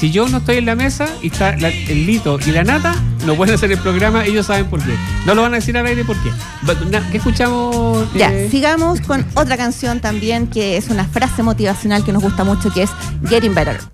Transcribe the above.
Si yo no estoy en la mesa y está el Lito y la Nata, no pueden hacer el programa, ellos saben por qué. No lo van a decir al aire por qué. ¿Qué escuchamos? Ya, sigamos con otra canción también que es una frase motivacional que nos gusta mucho, que es Getting Better.